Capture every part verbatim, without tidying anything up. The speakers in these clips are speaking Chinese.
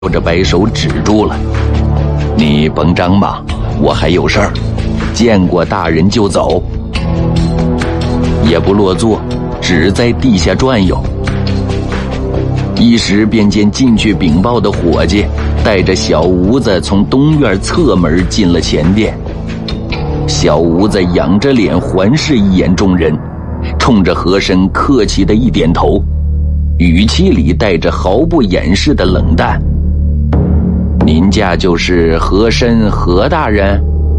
我这摆手止住了。你甭张嘛，我还有事儿，见过大人就走。也不落座，只在地下转悠。一时便见进去禀报的伙计带着小吴子从东院侧门进了前殿。小吴子仰着脸环视一眼众人，冲着和珅客气的一点头，语气里带着毫不掩饰的冷淡。您家就是和珅何大人？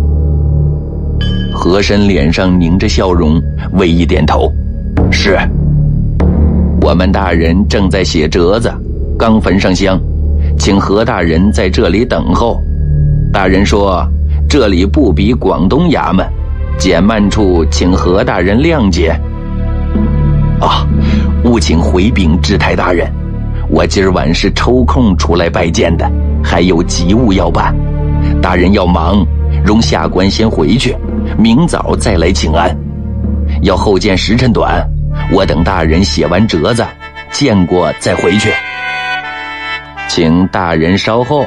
和珅脸上凝着笑容，微一点头，是。我们大人正在写折子，刚焚上香，请何大人在这里等候。大人说这里不比广东衙门，减慢处请何大人谅解。啊，务请回禀知台大人，我今儿晚是抽空出来拜见的，还有急务要办。大人要忙，容下官先回去，明早再来请安。要后见时辰短，我等大人写完折子，见过再回去。请大人稍后。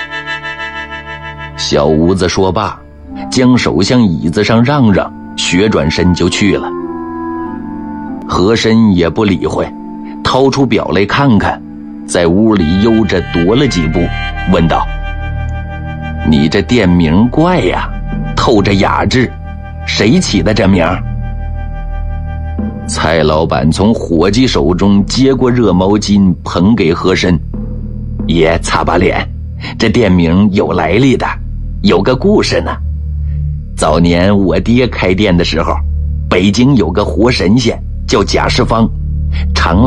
小吴子说罢，将手向椅子上让让，旋转身就去了。和珅也不理会，掏出表来看看，在屋里悠着踱了几步，问道：你这店名怪呀，透着雅致，谁起的这名？蔡老板从伙计手中接过热毛巾，捧给和珅。爷擦把脸，这店名有来历的，有个故事呢。早年我爹开店的时候，北京有个活神仙叫贾世芳，